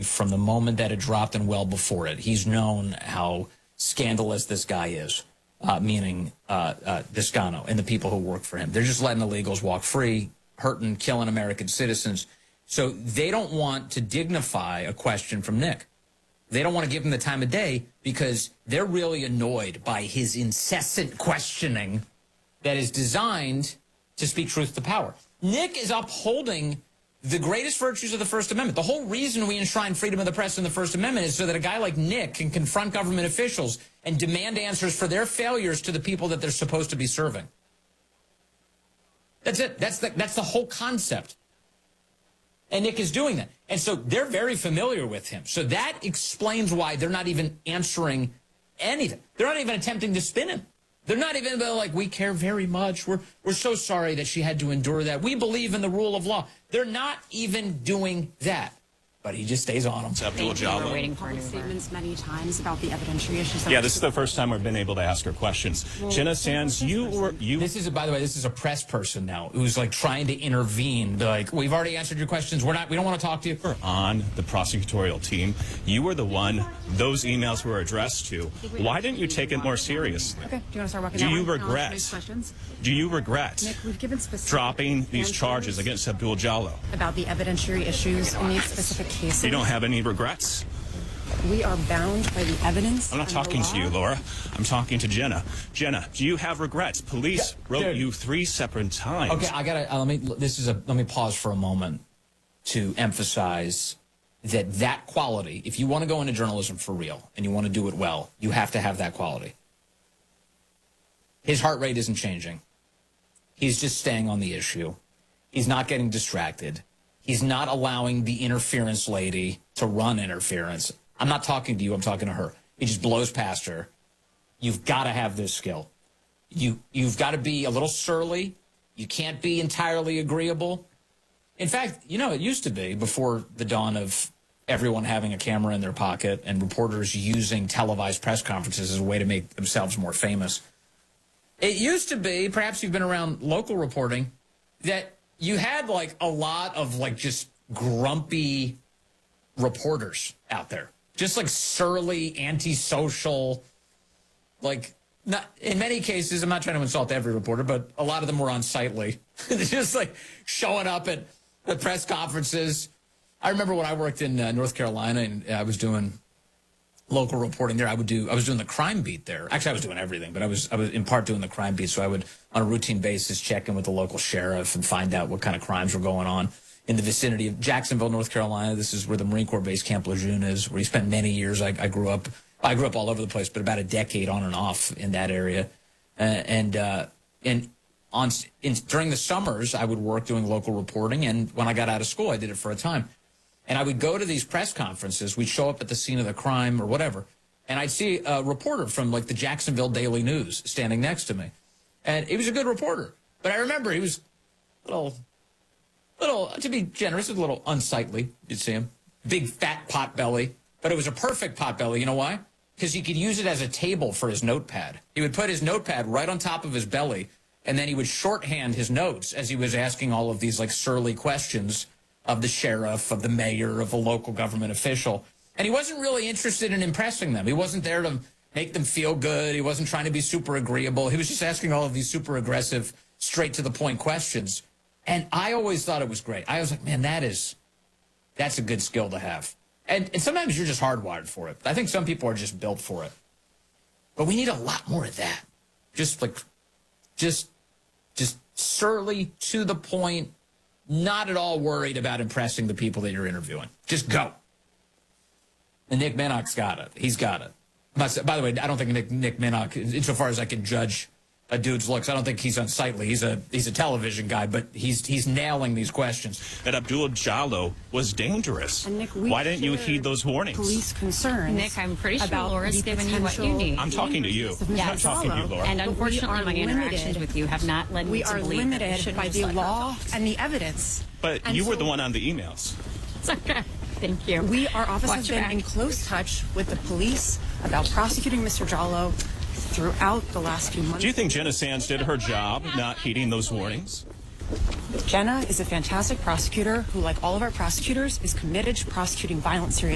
from the moment that it dropped and well before it. He's known how scandalous this guy is, meaning Descano and the people who work for him. They're just letting illegals walk free, hurting, killing American citizens. So they don't want to dignify a question from Nick. They don't want to give him the time of day because they're really annoyed by his incessant questioning that is designed to speak truth to power. Nick is upholding the greatest virtues of the First Amendment. The whole reason we enshrine freedom of the press in the First Amendment is so that a guy like Nick can confront government officials and demand answers for their failures to the people that they're supposed to be serving. That's it. That's the whole concept. And Nick is doing that. And so they're very familiar with him. So that explains why they're not even answering anything. They're not even attempting to spin him. They're not even like, we care very much. We're so sorry that she had to endure that. We believe in the rule of law. They're not even doing that. But he just stays on them. Abdul Jallow. Waiting for public statements many times about the evidentiary issues. Yeah, this is the first time we've been able to ask her questions. Well, Jenna Sands, This is, by the way, this is a press person now who's like trying to intervene. They're like, we've already answered your questions. We don't want to talk to you. On the prosecutorial team, you were the one those emails were addressed to. Why didn't you take it more seriously? Okay, do you want to start walking Do down? you regret Nick, we've given specific dropping these charges against Abdul Jallow? About the evidentiary issues in these specific cases. You don't have any regrets? We are bound by the evidence. I'm not talking to you, Laura. I'm talking to Jenna. Jenna, do you have regrets? Police wrote you 3 separate times. Okay, I gotta let me pause for a moment to emphasize that quality. If you want to go into journalism for real and you want to do it well, you have to have that quality. His heart rate isn't changing. He's just staying on the issue. He's not getting distracted. He's not allowing the interference lady to run interference. I'm not talking to you. I'm talking to her. He just blows past her. You've got to have this skill. You've got to be a little surly. You can't be entirely agreeable. In fact, it used to be before the dawn of everyone having a camera in their pocket and reporters using televised press conferences as a way to make themselves more famous. It used to be, perhaps you've been around local reporting, that you had like a lot of like just grumpy reporters out there. Just like surly, antisocial, like not in many cases, I'm not trying to insult every reporter, but a lot of them were unsightly. Just like showing up at the press conferences. I remember when I worked in North Carolina and I was doing local reporting there. I was doing the crime beat there. Actually, I was doing everything, but I was in part doing the crime beat. So I would, on a routine basis, check in with the local sheriff and find out what kind of crimes were going on in the vicinity of Jacksonville, North Carolina. This is where the Marine Corps base Camp Lejeune is, where he spent many years. I grew up all over the place, but about a decade on and off in that area. During the summers, I would work doing local reporting, and when I got out of school, I did it for a time. And I would go to these press conferences. We'd show up at the scene of the crime or whatever, and I'd see a reporter from like the Jacksonville Daily News standing next to me, and he was a good reporter. But I remember he was a little, to be generous, a little unsightly. You'd see him, big fat pot belly, but it was a perfect pot belly. You know why? Because he could use it as a table for his notepad. He would put his notepad right on top of his belly, and then he would shorthand his notes as he was asking all of these like surly questions of the sheriff, of the mayor, of a local government official. And he wasn't really interested in impressing them. He wasn't there to make them feel good. He wasn't trying to be super agreeable. He was just asking all of these super aggressive, straight to the point questions. And I always thought it was great. I was like, man, that's a good skill to have. And sometimes you're just hardwired for it. I think some people are just built for it. But we need a lot more of that. Just surly, to the point, not at all worried about impressing the people that you're interviewing. Just go. And Nick Minnock's got it. He's got it. By the way, I don't think Nick Minnock, insofar as I can judge a dude's looks, I don't think he's unsightly. He's a television guy, but he's nailing these questions. That Abdul Jallow was dangerous. And Nick, why didn't you heed those warnings? Police concerns. Nick, I'm pretty sure Laura's given you what you need. I'm talking to you. I'm not talking to you, Laura. And unfortunately, my interactions with you have not led me to believe that we should by the law and the evidence. But you were the one on the emails. It's okay. Thank you. Our office has been in close touch with the police about prosecuting Mr. Jallow throughout the last few months. Do you think Jenna Sands did her job not heeding those warnings? Jenna is a fantastic prosecutor who, like all of our prosecutors, is committed to prosecuting violent, serious